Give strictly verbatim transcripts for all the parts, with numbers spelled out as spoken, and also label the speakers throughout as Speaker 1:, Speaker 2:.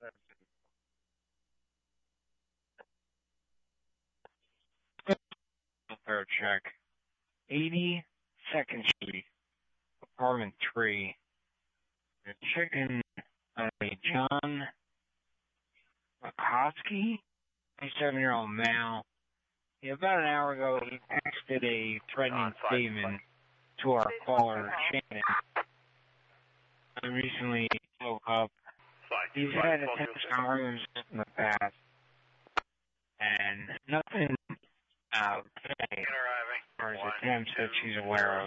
Speaker 1: Fair check. eighty-second Street, apartment three. The chicken, uh, John McCoskey, twenty-seven-year-old male. Yeah, about an hour ago, he texted a threatening statement to our caller, Shannon. I recently woke up. He's had attempts on arguments in the past, and nothing out today for his attempts that she's aware of.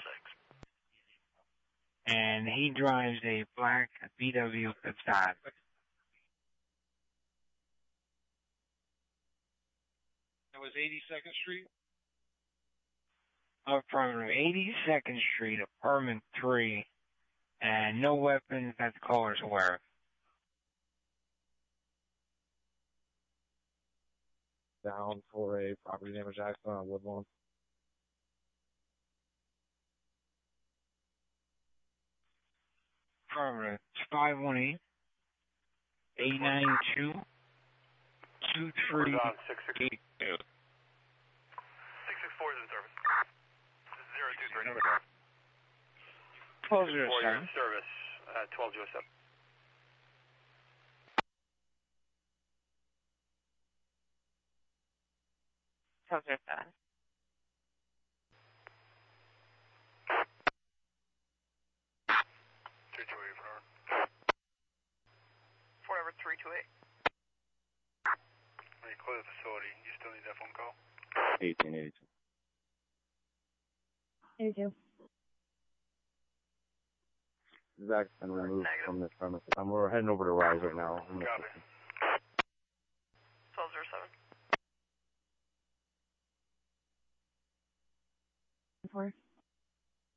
Speaker 1: And he drives a black B W Passat.
Speaker 2: That was eighty-second Street?
Speaker 1: Apartment eighty-second Street, apartment three, and no weapons that the caller's aware of.
Speaker 3: Down for a property damage accident on Woodlawn.
Speaker 1: Apartment five one eight, eight nine two, two three eight two.
Speaker 4: six six four is in service. zero two three.
Speaker 1: twelve zero seven.
Speaker 4: Service, uh, twelve zero seven.
Speaker 5: twelve zero seven.
Speaker 4: three two eight, Bernard.
Speaker 5: Forever three two eight.
Speaker 4: When you close the facility, you still need that phone call?
Speaker 3: eighteen eighty-two.
Speaker 6: eighty-two.
Speaker 3: Zach's been removed from this premises. Um, we're heading over to Rise right now.
Speaker 4: Copy.
Speaker 5: twelve zero seven.
Speaker 6: Four.